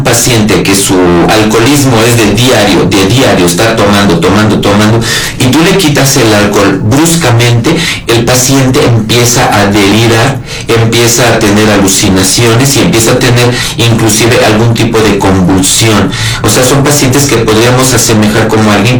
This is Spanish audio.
paciente que su alcoholismo es de diario, está tomando, y tú le quitas el alcohol bruscamente, el paciente empieza a delirar, empieza a tener alucinaciones y empieza a tener inclusive algún tipo de convulsión. O sea, son pacientes que podríamos asemejar como alguien